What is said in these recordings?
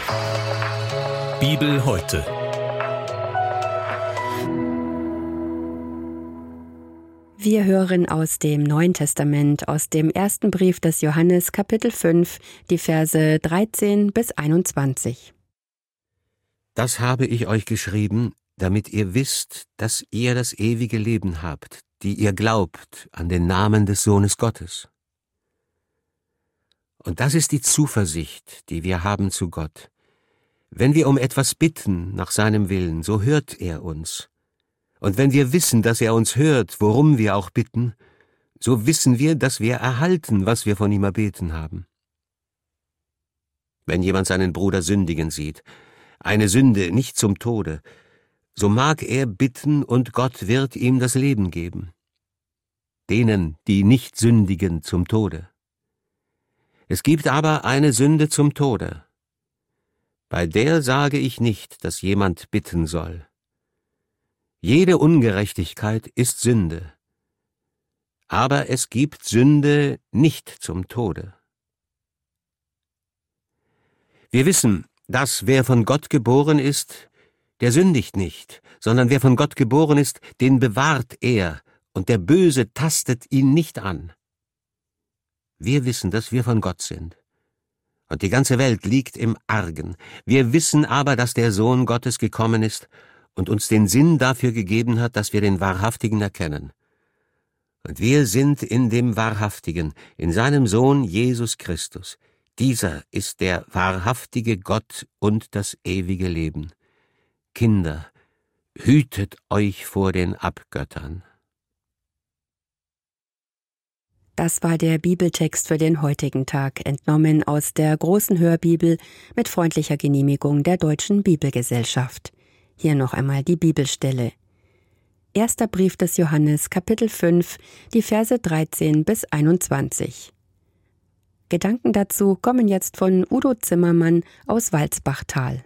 Bibel heute. Wir hören aus dem Neuen Testament, aus dem ersten Brief des Johannes, Kapitel 5, die Verse 13 bis 21. Das habe ich euch geschrieben, damit ihr wisst, dass ihr das ewige Leben habt, die ihr glaubt an den Namen des Sohnes Gottes. Und das ist die Zuversicht, die wir haben zu Gott. Wenn wir um etwas bitten nach seinem Willen, so hört er uns. Und wenn wir wissen, dass er uns hört, worum wir auch bitten, so wissen wir, dass wir erhalten, was wir von ihm erbeten haben. Wenn jemand seinen Bruder sündigen sieht, eine Sünde nicht zum Tode, so mag er bitten und Gott wird ihm das Leben geben. Denen, die nicht sündigen, zum Tode. Es gibt aber eine Sünde zum Tode. Bei der sage ich nicht, dass jemand bitten soll. Jede Ungerechtigkeit ist Sünde. Aber es gibt Sünde nicht zum Tode. Wir wissen, dass wer von Gott geboren ist, der sündigt nicht, sondern wer von Gott geboren ist, den bewahrt er, und der Böse tastet ihn nicht an. Wir wissen, dass wir von Gott sind. Und die ganze Welt liegt im Argen. Wir wissen aber, dass der Sohn Gottes gekommen ist und uns den Sinn dafür gegeben hat, dass wir den Wahrhaftigen erkennen. Und wir sind in dem Wahrhaftigen, in seinem Sohn Jesus Christus. Dieser ist der wahrhaftige Gott und das ewige Leben. Kinder, hütet euch vor den Abgöttern. Das war der Bibeltext für den heutigen Tag, entnommen aus der großen Hörbibel mit freundlicher Genehmigung der Deutschen Bibelgesellschaft. Hier noch einmal die Bibelstelle. Erster Brief des Johannes, Kapitel 5, die Verse 13 bis 21. Gedanken dazu kommen jetzt von Udo Zimmermann aus Walsbachtal.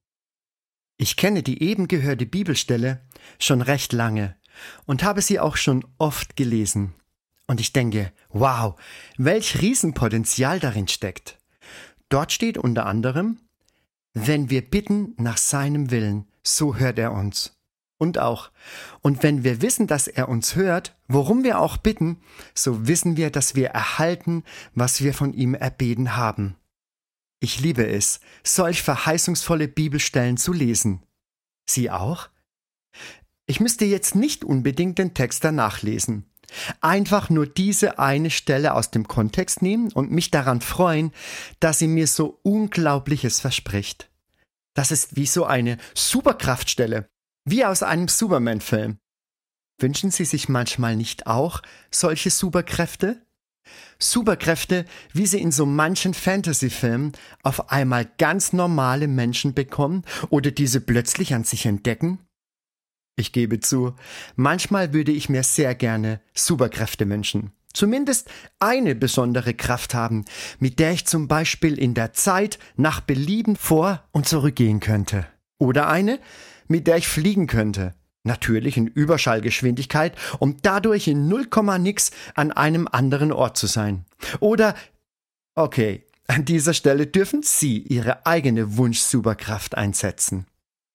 Ich kenne die eben gehörte Bibelstelle schon recht lange und habe sie auch schon oft gelesen. Und ich denke, wow, welch Riesenpotenzial darin steckt. Dort steht unter anderem, wenn wir bitten nach seinem Willen, so hört er uns. Und auch, und wenn wir wissen, dass er uns hört, worum wir auch bitten, so wissen wir, dass wir erhalten, was wir von ihm erbeten haben. Ich liebe es, solch verheißungsvolle Bibelstellen zu lesen. Sie auch? Ich müsste jetzt nicht unbedingt den Text danach lesen. Einfach nur diese eine Stelle aus dem Kontext nehmen und mich daran freuen, dass sie mir so Unglaubliches verspricht. Das ist wie so eine Superkraftstelle, wie aus einem Superman-Film. Wünschen Sie sich manchmal nicht auch solche Superkräfte? Superkräfte, wie sie in so manchen Fantasy-Filmen auf einmal ganz normale Menschen bekommen oder diese plötzlich an sich entdecken? Ich gebe zu, manchmal würde ich mir sehr gerne Superkräfte wünschen. Zumindest eine besondere Kraft haben, mit der ich zum Beispiel in der Zeit nach Belieben vor- und zurückgehen könnte. Oder eine, mit der ich fliegen könnte. Natürlich in Überschallgeschwindigkeit, um dadurch in 0, nix an einem anderen Ort zu sein. Oder, okay, an dieser Stelle dürfen Sie Ihre eigene Wunsch-Superkraft einsetzen.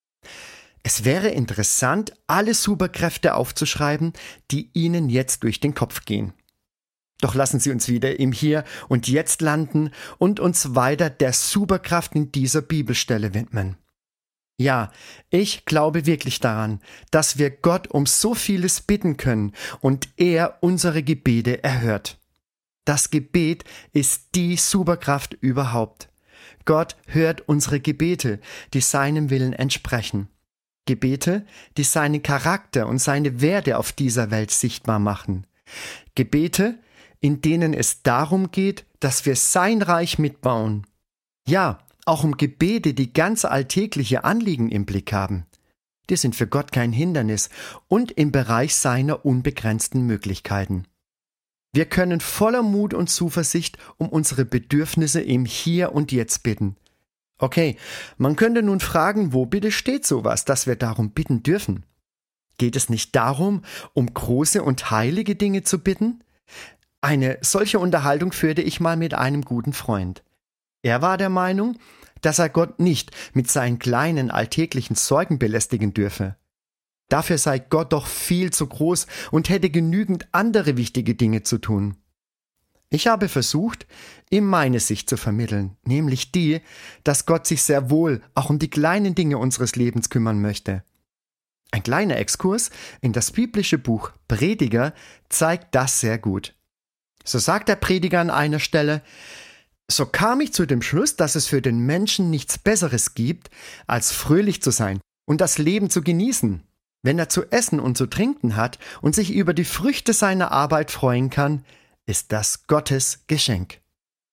Es wäre interessant, alle Superkräfte aufzuschreiben, die Ihnen jetzt durch den Kopf gehen. Doch lassen Sie uns wieder im Hier und Jetzt landen und uns weiter der Superkraft in dieser Bibelstelle widmen. Ja, ich glaube wirklich daran, dass wir Gott um so vieles bitten können und er unsere Gebete erhört. Das Gebet ist die Superkraft überhaupt. Gott hört unsere Gebete, die seinem Willen entsprechen. Gebete, die seinen Charakter und seine Werte auf dieser Welt sichtbar machen. Gebete, in denen es darum geht, dass wir sein Reich mitbauen. Ja, auch um Gebete, die ganz alltägliche Anliegen im Blick haben. Die sind für Gott kein Hindernis und im Bereich seiner unbegrenzten Möglichkeiten. Wir können voller Mut und Zuversicht um unsere Bedürfnisse im Hier und Jetzt bitten. Okay, man könnte nun fragen, wo bitte steht sowas, dass wir darum bitten dürfen? Geht es nicht darum, um große und heilige Dinge zu bitten? Eine solche Unterhaltung führte ich mal mit einem guten Freund. Er war der Meinung, dass er Gott nicht mit seinen kleinen alltäglichen Sorgen belästigen dürfe. Dafür sei Gott doch viel zu groß und hätte genügend andere wichtige Dinge zu tun. Ich habe versucht, ihm meine Sicht zu vermitteln, nämlich die, dass Gott sich sehr wohl auch um die kleinen Dinge unseres Lebens kümmern möchte. Ein kleiner Exkurs in das biblische Buch Prediger zeigt das sehr gut. So sagt der Prediger an einer Stelle: So kam ich zu dem Schluss, dass es für den Menschen nichts Besseres gibt, als fröhlich zu sein und das Leben zu genießen. Wenn er zu essen und zu trinken hat und sich über die Früchte seiner Arbeit freuen kann, ist das Gottes Geschenk.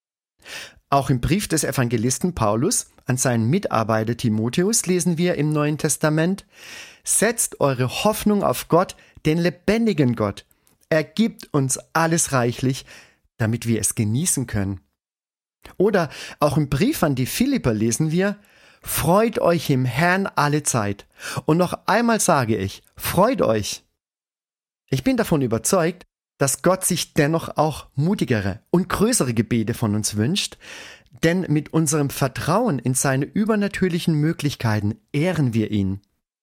Auch im Brief des Evangelisten Paulus an seinen Mitarbeiter Timotheus lesen wir im Neuen Testament: Setzt eure Hoffnung auf Gott, den lebendigen Gott. Er gibt uns alles reichlich, damit wir es genießen können. Oder auch im Brief an die Philipper lesen wir: Freut euch im Herrn alle Zeit. Und noch einmal sage ich, freut euch. Ich bin davon überzeugt, dass Gott sich dennoch auch mutigere und größere Gebete von uns wünscht, denn mit unserem Vertrauen in seine übernatürlichen Möglichkeiten ehren wir ihn.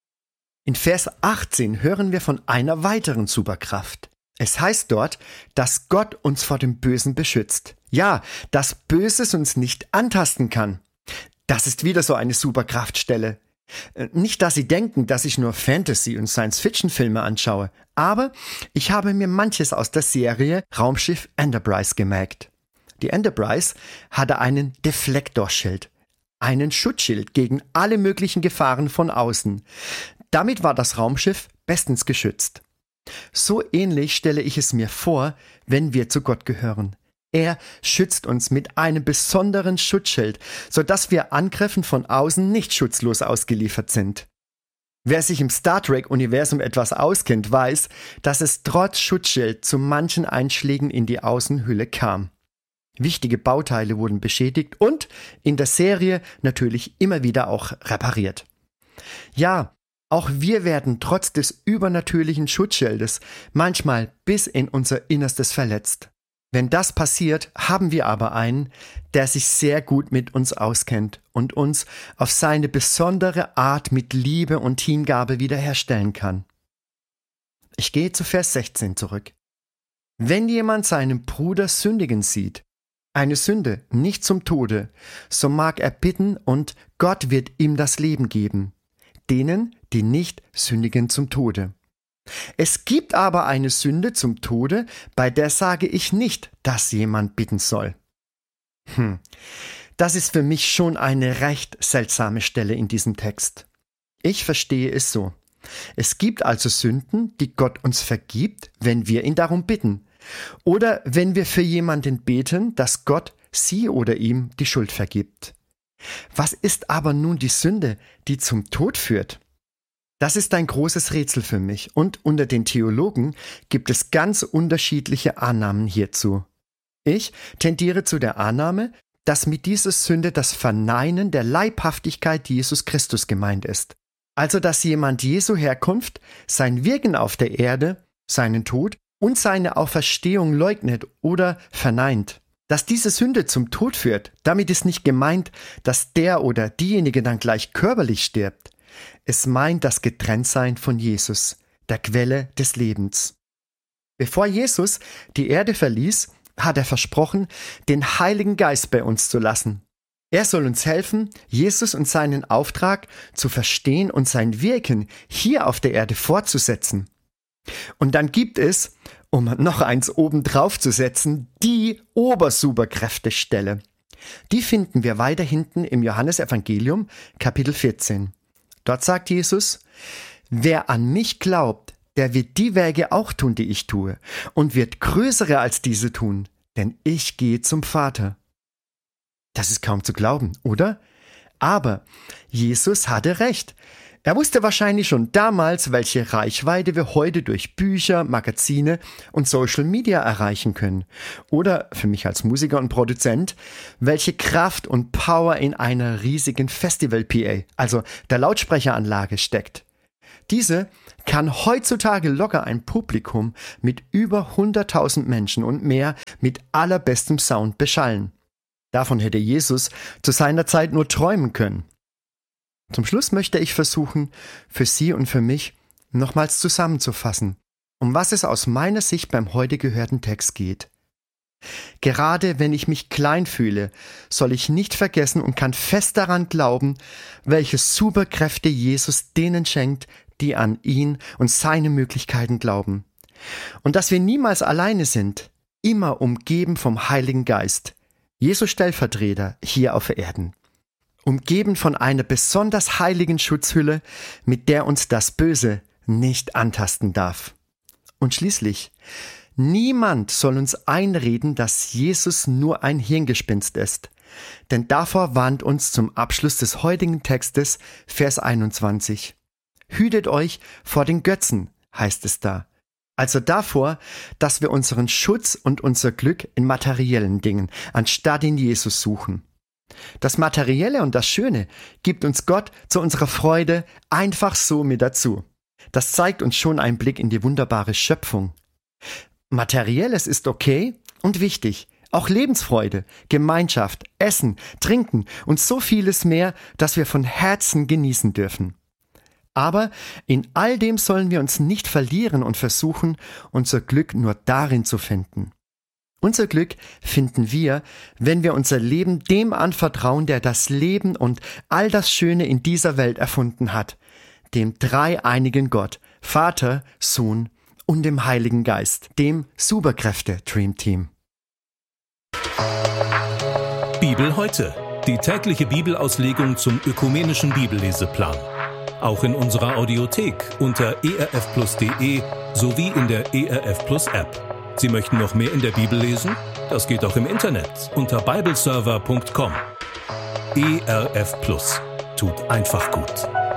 In Vers 18 hören wir von einer weiteren Superkraft. Es heißt dort, dass Gott uns vor dem Bösen beschützt. Ja, dass Böses uns nicht antasten kann. Das ist wieder so eine Superkraftstelle. Nicht, dass Sie denken, dass ich nur Fantasy- und Science-Fiction-Filme anschaue, aber ich habe mir manches aus der Serie Raumschiff Enterprise gemerkt. Die Enterprise hatte einen Deflektorschild, einen Schutzschild gegen alle möglichen Gefahren von außen. Damit war das Raumschiff bestens geschützt. So ähnlich stelle ich es mir vor, wenn wir zu Gott gehören. Er schützt uns mit einem besonderen Schutzschild, sodass wir Angriffen von außen nicht schutzlos ausgeliefert sind. Wer sich im Star Trek-Universum etwas auskennt, weiß, dass es trotz Schutzschild zu manchen Einschlägen in die Außenhülle kam. Wichtige Bauteile wurden beschädigt und in der Serie natürlich immer wieder auch repariert. Ja, auch wir werden trotz des übernatürlichen Schutzschildes manchmal bis in unser Innerstes verletzt. Wenn das passiert, haben wir aber einen, der sich sehr gut mit uns auskennt und uns auf seine besondere Art mit Liebe und Hingabe wiederherstellen kann. Ich gehe zu Vers 16 zurück. Wenn jemand seinen Bruder sündigen sieht, eine Sünde nicht zum Tode, so mag er bitten und Gott wird ihm das Leben geben, denen, die nicht sündigen zum Tode. Es gibt aber eine Sünde zum Tode, bei der sage ich nicht, dass jemand bitten soll. Das ist für mich schon eine recht seltsame Stelle in diesem Text. Ich verstehe es so. Es gibt also Sünden, die Gott uns vergibt, wenn wir ihn darum bitten. Oder wenn wir für jemanden beten, dass Gott sie oder ihm die Schuld vergibt. Was ist aber nun die Sünde, die zum Tod führt? Das ist ein großes Rätsel für mich und unter den Theologen gibt es ganz unterschiedliche Annahmen hierzu. Ich tendiere zu der Annahme, dass mit dieser Sünde das Verneinen der Leibhaftigkeit Jesus Christus gemeint ist. Also dass jemand Jesu Herkunft, sein Wirken auf der Erde, seinen Tod und seine Auferstehung leugnet oder verneint. Dass diese Sünde zum Tod führt, damit ist nicht gemeint, dass der oder diejenige dann gleich körperlich stirbt. Es meint das Getrenntsein von Jesus, der Quelle des Lebens. Bevor Jesus die Erde verließ, hat er versprochen, den Heiligen Geist bei uns zu lassen. Er soll uns helfen, Jesus und seinen Auftrag zu verstehen und sein Wirken hier auf der Erde fortzusetzen. Und dann gibt es, um noch eins obendrauf zu setzen, die Obersuperkräftestelle. Die finden wir weiter hinten im Johannesevangelium, Kapitel 14. Dort sagt Jesus: Wer an mich glaubt, der wird die Werke auch tun, die ich tue, und wird größere als diese tun, denn ich gehe zum Vater. Das ist kaum zu glauben, oder? Aber Jesus hatte recht. Er wusste wahrscheinlich schon damals, welche Reichweite wir heute durch Bücher, Magazine und Social Media erreichen können. Oder, für mich als Musiker und Produzent, welche Kraft und Power in einer riesigen Festival-PA, also der Lautsprecheranlage, steckt. Diese kann heutzutage locker ein Publikum mit über 100.000 Menschen und mehr mit allerbestem Sound beschallen. Davon hätte Jesus zu seiner Zeit nur träumen können. Zum Schluss möchte ich versuchen, für Sie und für mich nochmals zusammenzufassen, um was es aus meiner Sicht beim heute gehörten Text geht. Gerade wenn ich mich klein fühle, soll ich nicht vergessen und kann fest daran glauben, welche Superkräfte Jesus denen schenkt, die an ihn und seine Möglichkeiten glauben. Und dass wir niemals alleine sind, immer umgeben vom Heiligen Geist, Jesu Stellvertreter hier auf Erden. Umgeben von einer besonders heiligen Schutzhülle, mit der uns das Böse nicht antasten darf. Und schließlich, niemand soll uns einreden, dass Jesus nur ein Hirngespinst ist. Denn davor warnt uns zum Abschluss des heutigen Textes Vers 21. Hütet euch vor den Götzen, heißt es da. Also davor, dass wir unseren Schutz und unser Glück in materiellen Dingen, anstatt in Jesus suchen. Das Materielle und das Schöne gibt uns Gott zu unserer Freude einfach so mit dazu. Das zeigt uns schon einen Blick in die wunderbare Schöpfung. Materielles ist okay und wichtig. Auch Lebensfreude, Gemeinschaft, Essen, Trinken und so vieles mehr, das wir von Herzen genießen dürfen. Aber in all dem sollen wir uns nicht verlieren und versuchen, unser Glück nur darin zu finden. Unser Glück finden wir, wenn wir unser Leben dem anvertrauen, der das Leben und all das Schöne in dieser Welt erfunden hat, dem dreieinigen Gott, Vater, Sohn und dem Heiligen Geist, dem Superkräfte-Dream Team. Bibel heute, die tägliche Bibelauslegung zum ökumenischen Bibelleseplan. Auch in unserer Audiothek unter erfplus.de sowie in der ERF Plus App. Sie möchten noch mehr in der Bibel lesen? Das geht auch im Internet unter bibleserver.com. ERF Plus tut einfach gut.